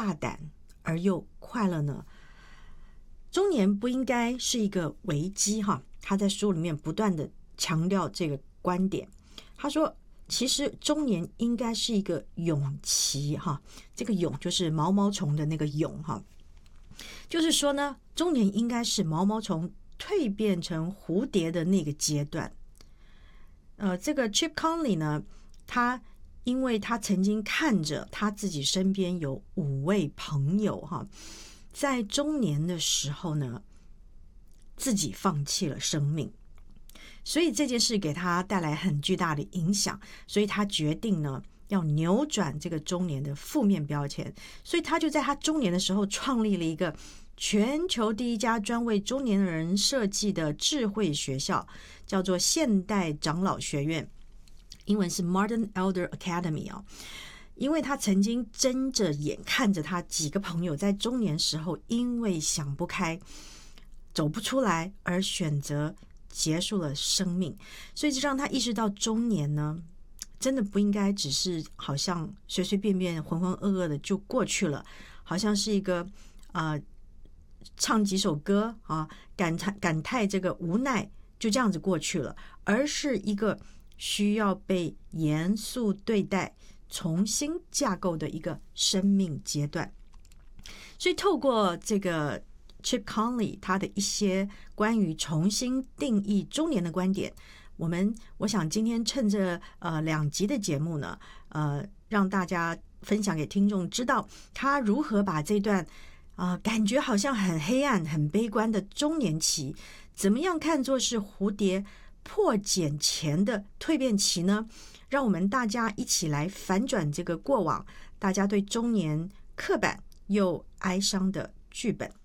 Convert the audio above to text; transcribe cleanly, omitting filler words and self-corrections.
大胆而又快乐呢？中年不应该是一个危机哈，他在书里面不断的强调这个观点。他说，其实中年应该是一个蛹期哈，这个蛹就是毛毛虫的那个蛹哈，就是说呢，中年应该是毛毛虫蜕变成蝴蝶的那个阶段。这个 Chip Conley 呢，因为他曾经看着他自己身边有5位朋友哈，在中年的时候呢，自己放弃了生命，所以这件事给他带来很巨大的影响，所以他决定呢要扭转这个中年的负面标签，所以他就在他中年的时候创立了一个全球第一家专为中年人设计的智慧学校，叫做现代长老学院，英文是 Modern Elder Academy 哦。因为他曾经睁着眼看着他几个朋友在中年时候因为想不开走不出来而选择结束了生命，所以这让他意识到中年呢真的不应该只是好像随随便便浑浑噩噩的就过去了，好像是一个唱几首歌啊，感叹这个无奈就这样子过去了，而是一个需要被严肃对待重新架构的一个生命阶段。所以透过这个 Chip Conley 他的一些关于重新定义中年的观点，我想今天趁着2集的节目呢，让大家分享给听众知道他如何把这段感觉好像很黑暗很悲观的中年期怎么样看作是蝴蝶破茧前的蜕变期呢？让我们大家一起来反转这个过往大家对中年刻板又哀伤的剧本。